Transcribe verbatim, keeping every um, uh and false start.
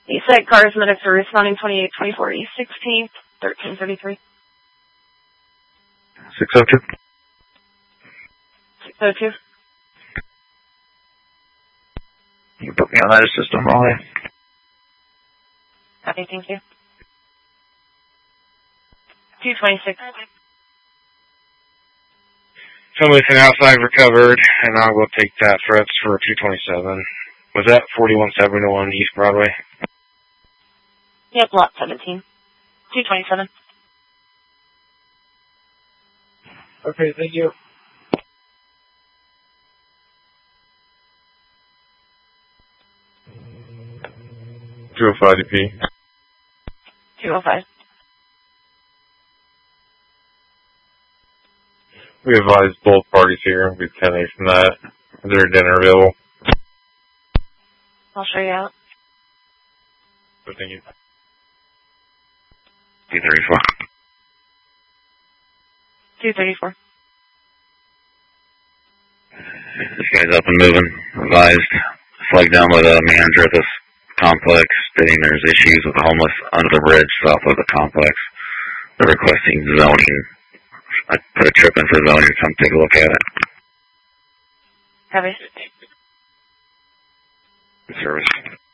East Side Cars medics are responding twenty-eight twenty-four East sixteenth, thirteen thirty-three. six oh two. six oh two. You put me on that system, Molly. Copy, thank you. two twenty-six. Somebody's an outside recovered, and I'll go take that threats for two twenty-seven. Was that forty-one seventy-one East Broadway? Yep, lot seventeen. two twenty-seven. Okay, thank you. two oh five D P. two oh five. We advise both parties here. We ten eight from that. Is there a dinner available? I'll show you out. Good, thank you. two thirty-four. two thirty-four. This guy's up and moving. Advised. Flagged down by the manager at this complex, stating there's issues with the homeless under the bridge south of the complex. They're requesting zoning. I put a trip in for zoning. Come take a look at it. Copy. Service.